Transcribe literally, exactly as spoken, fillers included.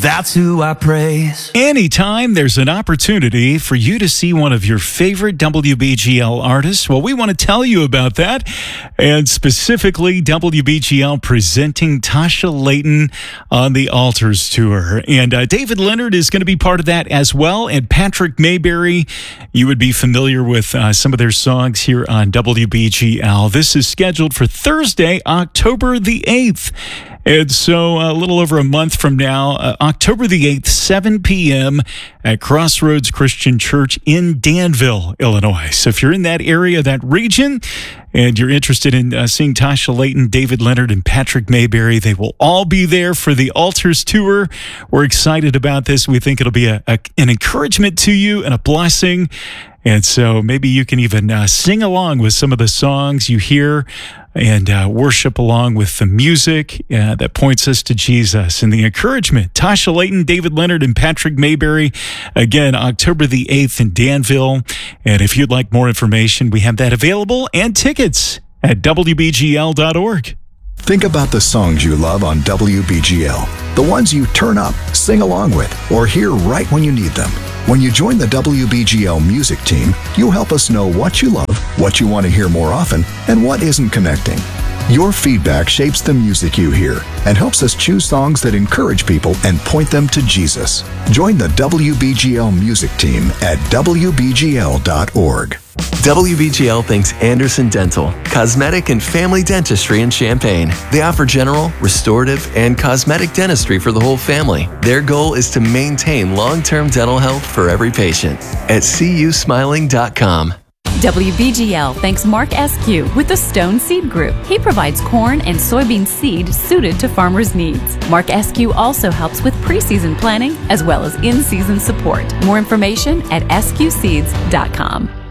that's who I praise. Anytime there's an opportunity for you to see one of your favorite W B G L artists, well, we want to tell you about that. And specifically, W B G L presenting Tasha Layton on the Altars Tour. And uh, David Leonard is going to be part of that as well. And Patrick Mayberry, you would be familiar with uh, some of their songs here on W B G L. This is scheduled for Thursday, October the eighth. And so a little over a month from now, uh, October the eighth, seven p.m. at Crossroads Christian Church in Danville, Illinois. So if you're in that area, that region, and you're interested in uh, seeing Tasha Layton, David Leonard, and Patrick Mayberry, they will all be there for the Altars Tour. We're excited about this. We think it'll be a, a, an encouragement to you and a blessing. And so maybe you can even uh, sing along with some of the songs you hear and uh, worship along with the music uh, that points us to Jesus and the encouragement. Tasha Layton, David Leonard, and Patrick Mayberry, again, October the eighth in Danville. And if you'd like more information, we have that available and tickets at W B G L dot org. Think about the songs you love on W B G L, the ones you turn up, sing along with, or hear right when you need them. When you join the W B G L music team, you'll help us know what you love, what you want to hear more often, and what isn't connecting. Your feedback shapes the music you hear and helps us choose songs that encourage people and point them to Jesus. Join the W B G L music team at W B G L dot org. W B G L thanks Anderson Dental, cosmetic and family dentistry in Champaign. They offer general, restorative, and cosmetic dentistry for the whole family. Their goal is to maintain long-term dental health for every patient. At C U smiling dot com. W B G L thanks Mark Eskew with the Stone Seed Group. He provides corn and soybean seed suited to farmers' needs. Mark Eskew also helps with preseason planning as well as in-season support. More information at S Q seeds dot com.